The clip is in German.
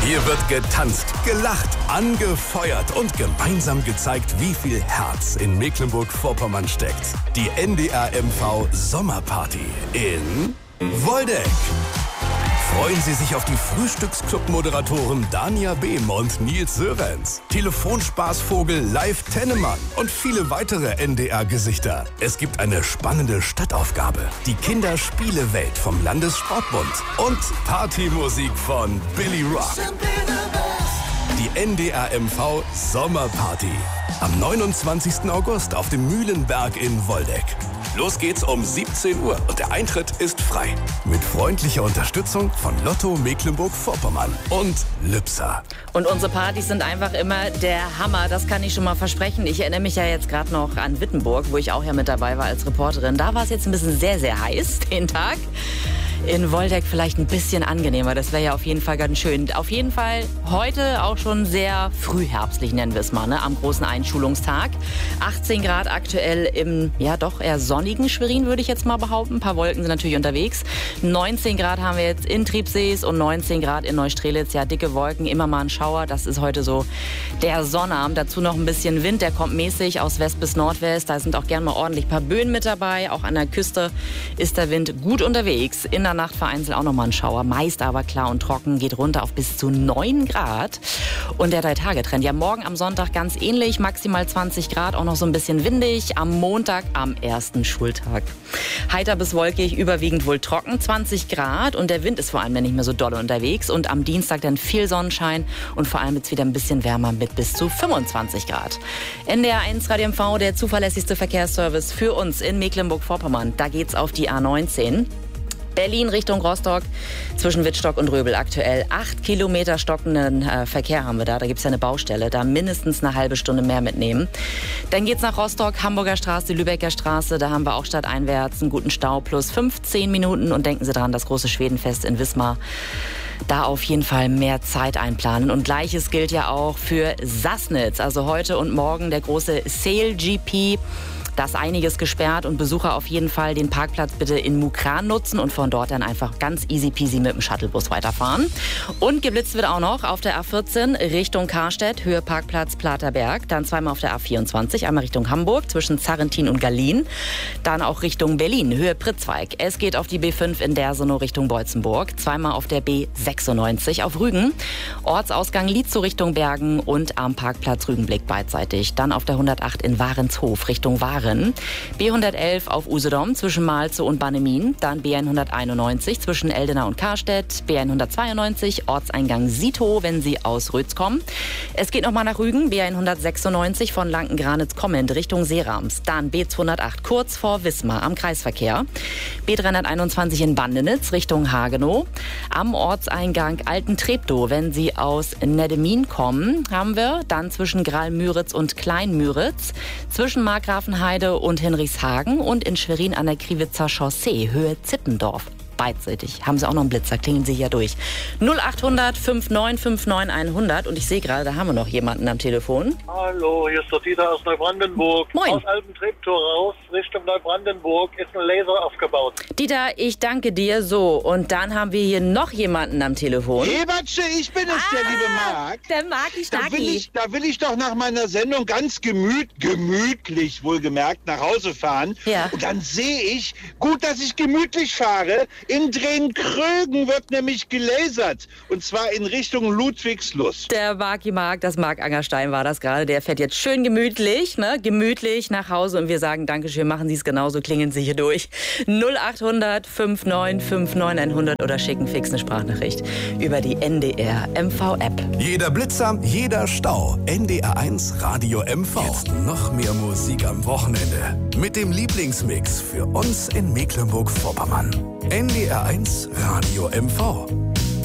Hier wird getanzt, gelacht, angefeuert und gemeinsam gezeigt, wie viel Herz in Mecklenburg-Vorpommern steckt. Die NDR MV Sommerparty in Woldeck. Freuen Sie sich auf die Frühstücksclub-Moderatoren Dania Behm und Nils Sörenz, Telefonspaßvogel Live Tennemann und viele weitere NDR-Gesichter. Es gibt eine spannende Stadtaufgabe, die Kinderspielewelt vom Landessportbund und Partymusik von Billy Rock. Die NDR MV Sommerparty am 29. August auf dem Mühlenberg in Woldeck. Los geht's um 17 Uhr und der Eintritt ist frei. Mit freundlicher Unterstützung von Lotto Mecklenburg-Vorpommern und Lübser. Und unsere Partys sind einfach immer der Hammer, das kann ich schon mal versprechen. Ich erinnere mich ja jetzt gerade noch an Wittenburg, wo ich auch ja mit dabei war als Reporterin. Da war es jetzt ein bisschen sehr, sehr heiß den Tag. In Woldeck vielleicht ein bisschen angenehmer. Das wäre ja auf jeden Fall ganz schön. Auf jeden Fall heute auch schon sehr frühherbstlich, nennen wir es mal, ne? Am großen Einschulungstag. 18 Grad aktuell im, ja doch eher sonnigen Schwerin, würde ich jetzt mal behaupten. Ein paar Wolken sind natürlich unterwegs. 19 Grad haben wir jetzt in Triebsees und 19 Grad in Neustrelitz. Ja, dicke Wolken, immer mal ein Schauer. Das ist heute so der Sonnabend. Dazu noch ein bisschen Wind. Der kommt mäßig aus West bis Nordwest. Da sind auch gern mal ordentlich ein paar Böen mit dabei. Auch an der Küste ist der Wind gut unterwegs. In der Nacht vereinzelt auch noch mal ein Schauer. Meist aber klar und trocken, geht runter auf bis zu 9 Grad. Und der 3-Tage-Trend. Ja, morgen am Sonntag ganz ähnlich. Maximal 20 Grad, auch noch so ein bisschen windig. Am Montag, am ersten Schultag. Heiter bis wolkig, überwiegend wohl trocken. 20 Grad und der Wind ist vor allem nicht mehr so doll unterwegs. Und am Dienstag dann viel Sonnenschein und vor allem jetzt wieder ein bisschen wärmer mit bis zu 25 Grad. NDR 1 Radio MV, der zuverlässigste Verkehrsservice für uns in Mecklenburg-Vorpommern. Da geht's auf die A19. Berlin Richtung Rostock, zwischen Wittstock und Röbel aktuell 8 Kilometer stockenden Verkehr haben wir da. Da gibt es ja eine Baustelle, da mindestens eine halbe Stunde mehr mitnehmen. Dann geht's nach Rostock, Hamburger Straße, Lübecker Straße. Da haben wir auch stadteinwärts einen guten Stau plus 15 Minuten. Und denken Sie dran, das große Schwedenfest in Wismar. Da auf jeden Fall mehr Zeit einplanen. Und Gleiches gilt ja auch für Sassnitz. Also heute und morgen der große Sail GP. Da ist einiges gesperrt und Besucher auf jeden Fall den Parkplatz bitte in Mukran nutzen und von dort dann einfach ganz easy peasy mit dem Shuttlebus weiterfahren. Und geblitzt wird auch noch auf der A14 Richtung Karstedt, Höhe Parkplatz Platerberg. Dann zweimal auf der A24, einmal Richtung Hamburg zwischen Zarrentin und Gallien. Dann auch Richtung Berlin, Höhe Pritzweig. Es geht auf die B5 in Dersonow Richtung Beutzenburg. Zweimal auf der B96 auf Rügen. Ortsausgang Lietzow Richtung Bergen und am Parkplatz Rügenblick beidseitig. Dann auf der 108 in Warenshof Richtung Waren. B111 auf Usedom zwischen Malzow und Bannemin, dann B191 zwischen Eldena und Karstedt, B192 Ortseingang Sitow, wenn Sie aus Rötz kommen. Es geht nochmal nach Rügen, B196 von Lanken-Granitz-Kommend Richtung Seerams, dann B208 kurz vor Wismar am Kreisverkehr, B321 in Bandenitz Richtung Hagenow, am Ortseingang Alten-Treptow, wenn Sie aus Neddemin kommen, haben wir dann zwischen Graal-Müritz und Klein-Müritz, zwischen Markgrafenheide und Hinrichshagen und in Schwerin an der Kriwitzer Chaussee, Höhe Zittendorf. Beidseitig. Haben Sie auch noch einen Blitzer, klingen Sie hier durch. 0800 5959 100 und ich sehe gerade, da haben wir noch jemanden am Telefon. Hallo, hier ist der Dieter aus Neubrandenburg. Moin. Aus Alten-Treptow raus, Richtung Neubrandenburg, ist ein Laser aufgebaut. Dieter, ich danke dir so. Und dann haben wir hier noch jemanden am Telefon. Ebertsche, ich bin es, der liebe Marc. Der Marki-Starki. Da will ich doch nach meiner Sendung ganz gemütlich wohlgemerkt, nach Hause fahren. Ja. Und dann sehe ich, gut, dass ich gemütlich fahre, in Drehn-Krögen wird nämlich gelasert. Und zwar in Richtung Ludwigslust. Der Marki-Mark, das Marc Angerstein war das gerade. Der fährt jetzt schön gemütlich, ne? Gemütlich nach Hause. Und wir sagen Dankeschön, machen Sie es genauso, klingen Sie hier durch. 0800 5959 100 oder schicken fix eine Sprachnachricht über die NDR MV-App. Jeder Blitzer, jeder Stau. NDR 1 Radio MV. Jetzt noch mehr Musik am Wochenende. Mit dem Lieblingsmix für uns in Mecklenburg-Vorpommern. NDR 1 Radio MV.